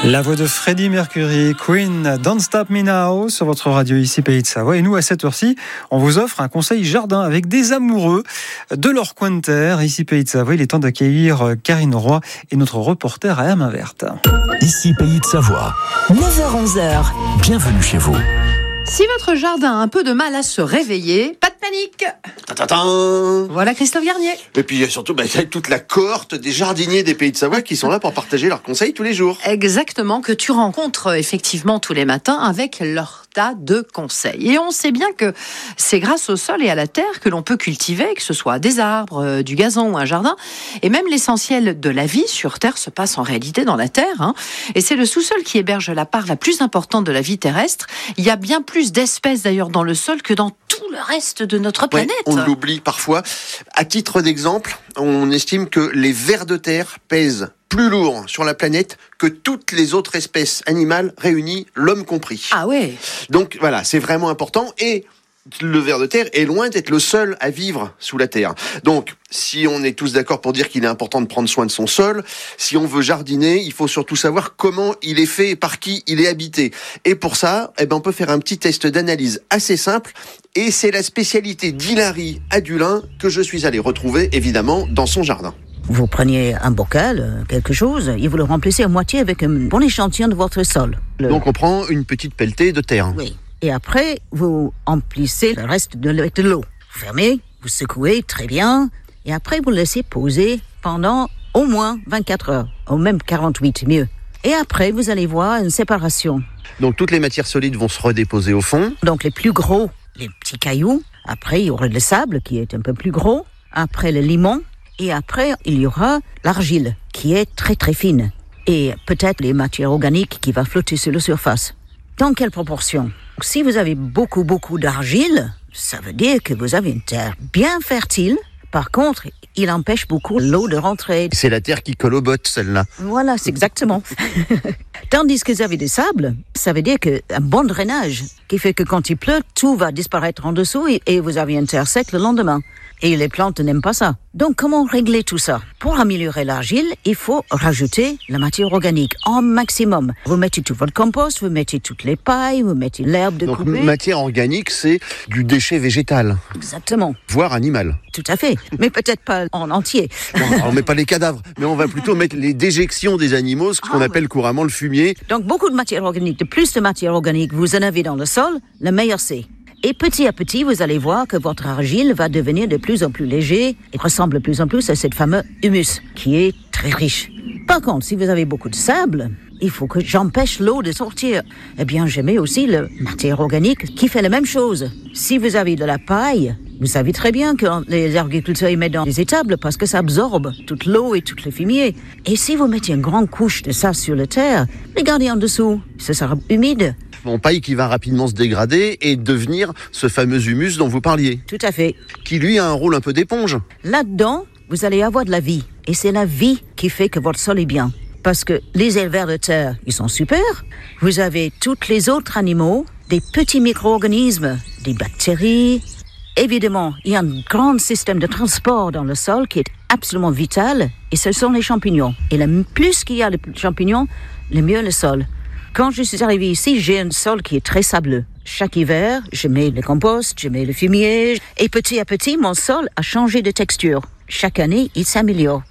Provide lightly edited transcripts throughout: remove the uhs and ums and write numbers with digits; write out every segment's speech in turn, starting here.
La voix de Freddie Mercury, Queen, Don't Stop Me Now, sur votre radio ici Pays de Savoie. Et nous, à cette heure-ci, on vous offre un conseil jardin avec des amoureux de leur coin de terre. Ici Pays de Savoie, il est temps d'accueillir Karine Roy et notre reporter à la main verte. Ici Pays de Savoie. 9h-11h. Bienvenue chez vous. Si votre jardin a un peu de mal à se réveiller, pas de panique. Voilà Christophe Garnier. Et puis surtout, il y a toute la cohorte des jardiniers des Pays de Savoie qui sont là pour partager leurs conseils tous les jours. Exactement, que tu rencontres effectivement tous les matins avec leur tas de conseils. Et on sait bien que c'est grâce au sol et à la terre que l'on peut cultiver, que ce soit des arbres, du gazon ou un jardin. Et même l'essentiel de la vie sur Terre se passe en réalité dans la terre. Et c'est le sous-sol qui héberge la part la plus importante de la vie terrestre. Il y a bien plus d'espèces d'ailleurs dans le sol que dans tout le reste de notre planète. On l'oublie parfois. À titre d'exemple, on estime que les vers de terre pèsent plus lourd sur la planète que toutes les autres espèces animales réunies, l'homme compris. Ah ouais. Donc voilà, c'est vraiment important. Et le ver de terre est loin d'être le seul à vivre sous la terre. Donc, si on est tous d'accord pour dire qu'il est important de prendre soin de son sol, si on veut jardiner, il faut surtout savoir comment il est fait et par qui il est habité. Et pour ça, on peut faire un petit test d'analyse assez simple. Et c'est la spécialité d'Hilary Adulin que je suis allé retrouver, évidemment, dans son jardin. Vous preniez un bocal, quelque chose, et vous le remplissez à moitié avec un bon échantillon de votre sol. Donc on prend une petite pelletée de terre. Oui. Et après, vous emplissez le reste avec de l'eau. Vous fermez, vous secouez très bien, et après vous le laissez poser pendant au moins 24 heures, ou même 48, mieux. Et après, vous allez voir une séparation. Donc toutes les matières solides vont se redéposer au fond. Donc les plus gros, les petits cailloux. Après, il y aura le sable qui est un peu plus gros. Après, le limon. Et après, il y aura l'argile qui est très très fine. Et peut-être les matières organiques qui vont flotter sur la surface. Dans quelle proportion ? Si vous avez beaucoup d'argile, ça veut dire que vous avez une terre bien fertile. Par contre, il empêche beaucoup l'eau de rentrer. C'est la terre qui colle aux bottes, celle-là. Voilà, c'est exactement. Tandis que vous avez des sables, ça veut dire qu'un bon drainage, qui fait que quand il pleut, tout va disparaître en dessous et vous avez une terre sec le lendemain. Et les plantes n'aiment pas ça. Donc, comment régler tout ça ? Pour améliorer l'argile, il faut rajouter la matière organique en maximum. Vous mettez tout votre compost, vous mettez toutes les pailles, vous mettez l'herbe de couper. Donc, matière organique, c'est du déchet végétal. Exactement. Voire animal. Tout à fait. Mais peut-être pas en entier. Bon, on met pas les cadavres, mais on va plutôt mettre les déjections des animaux, ce qu'on appelle couramment le fumier. Donc, beaucoup de matière organique. De plus de matière organique vous en avez dans le sol, le meilleur c'est. Et petit à petit, vous allez voir que votre argile va devenir de plus en plus léger et ressemble de plus en plus à cette fameuse humus, qui est très riche. Par contre, si vous avez beaucoup de sable, il faut que j'empêche l'eau de sortir. Eh bien, je mets aussi la matière organique qui fait la même chose. Si vous avez de la paille, vous savez très bien que les agriculteurs y mettent dans les étables parce que ça absorbe toute l'eau et tout le fumier. Et si vous mettez une grande couche de ça sur la terre, les gardez en dessous, ce sera humide. En paille qui va rapidement se dégrader et devenir ce fameux humus dont vous parliez. Tout à fait. Qui lui a un rôle un peu d'éponge. Là-dedans, vous allez avoir de la vie. Et c'est la vie qui fait que votre sol est bien. Parce que les vers de terre, ils sont super. Vous avez tous les autres animaux, des petits micro-organismes, des bactéries. Évidemment, il y a un grand système de transport dans le sol qui est absolument vital. Et ce sont les champignons. Et le plus qu'il y a de champignons, le mieux le sol. Quand je suis arrivée ici, j'ai un sol qui est très sableux. Chaque hiver, je mets le compost, je mets le fumier. Et petit à petit, mon sol a changé de texture. Chaque année, il s'améliore.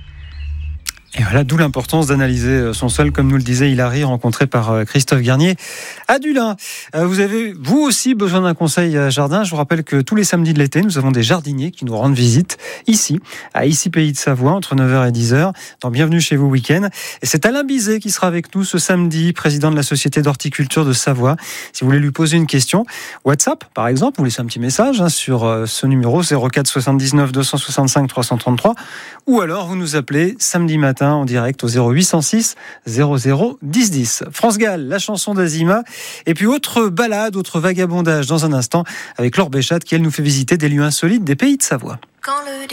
Et voilà, d'où l'importance d'analyser son sol, comme nous le disait Hilary, rencontré par Christophe Garnier. Adulin, vous avez vous aussi besoin d'un conseil jardin. Je vous rappelle que tous les samedis de l'été, nous avons des jardiniers qui nous rendent visite ici, à Ici Pays de Savoie, entre 9h et 10h, dans Bienvenue chez vous week-end. Et c'est Alain Bizet qui sera avec nous ce samedi, président de la Société d'horticulture de Savoie. Si vous voulez lui poser une question, WhatsApp par exemple, vous laissez un petit message sur ce numéro 04 79 265 333, ou alors vous nous appelez samedi matin en direct au 0806 00 10 10. France Gall, la chanson d'Azima, et puis autre balade, autre vagabondage dans un instant avec Laure Béchat qui elle nous fait visiter des lieux insolites des Pays de Savoie.